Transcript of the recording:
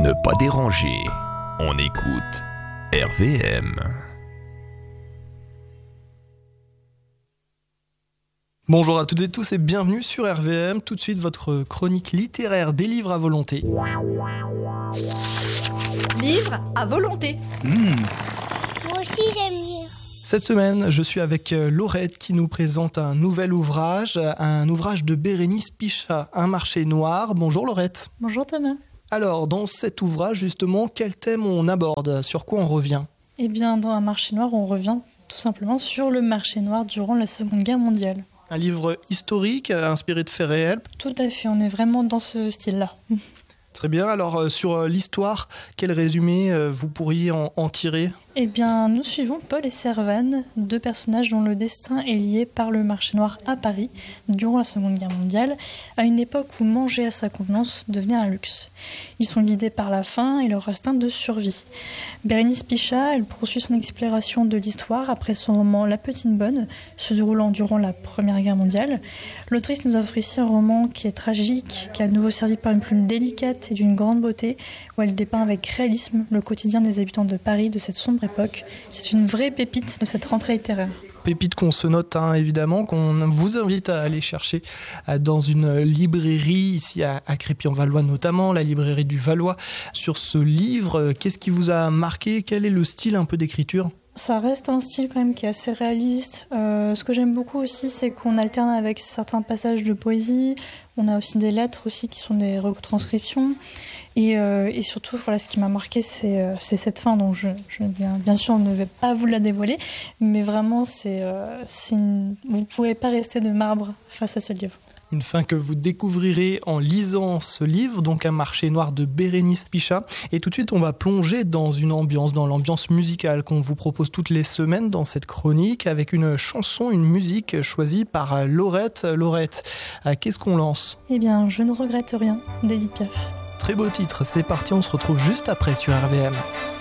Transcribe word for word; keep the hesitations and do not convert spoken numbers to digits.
Ne pas déranger, on écoute R V M. Bonjour à toutes et tous et bienvenue sur R V M. Tout de suite, votre chronique littéraire des livres à volonté. Livres à volonté. Mmh. Moi aussi j'aime lire. Cette semaine, je suis avec Laurette qui nous présente un nouvel ouvrage, un ouvrage de Bérénice Pichat, Un marché noir. Bonjour Laurette. Bonjour Thomas. Alors, dans cet ouvrage, justement, quel thème on aborde ? Sur quoi on revient ? Eh bien, dans Un marché noir, on revient tout simplement sur le marché noir durant la Seconde Guerre mondiale. Un livre historique, inspiré de faits réels ? Tout à fait, on est vraiment dans ce style-là. Très bien, alors euh, sur euh, l'histoire, quel résumé euh, vous pourriez en, en tirer ? Eh bien, nous suivons Paul et Servane, deux personnages dont le destin est lié par le marché noir à Paris durant la Seconde Guerre mondiale, à une époque où manger à sa convenance devenait un luxe. Ils sont guidés par la faim et leur instinct de survie. Bérénice Pichat, elle poursuit son exploration de l'histoire après son roman La Petite Bonne, se déroulant durant la Première Guerre mondiale. L'autrice nous offre ici un roman qui est tragique, qui est à nouveau servi par une plume délicate et d'une grande beauté, où elle dépeint avec réalisme le quotidien des habitants de Paris de cette sombre époque. C'est une vraie pépite de cette rentrée littéraire. Pépite qu'on se note, hein, évidemment, qu'on vous invite à aller chercher dans une librairie, ici à, à Crépy-en-Valois notamment, la librairie du Valois. Sur ce livre, qu'est-ce qui vous a marqué ? Quel est le style un peu d'écriture ? Ça reste un style quand même qui est assez réaliste. Euh, ce que j'aime beaucoup aussi, c'est qu'on alterne avec certains passages de poésie. On a aussi des lettres aussi qui sont des retranscriptions. Et, euh, et surtout, voilà, ce qui m'a marqué, c'est, euh, c'est cette fin. Donc, je, je, bien, bien sûr, on ne va pas vous la dévoiler, mais vraiment, c'est, euh, c'est une... vous ne pouvez pas rester de marbre face à ce livre. Une fin que vous découvrirez en lisant ce livre, donc Un marché noir de Bérénice Pichat. Et tout de suite, on va plonger dans une ambiance, dans l'ambiance musicale qu'on vous propose toutes les semaines dans cette chronique, avec une chanson, une musique choisie par Laurette. Laurette, qu'est-ce qu'on lance ? Eh bien, Je ne regrette rien, d'Edith Piaf. Très beau titre, c'est parti, on se retrouve juste après sur R V M.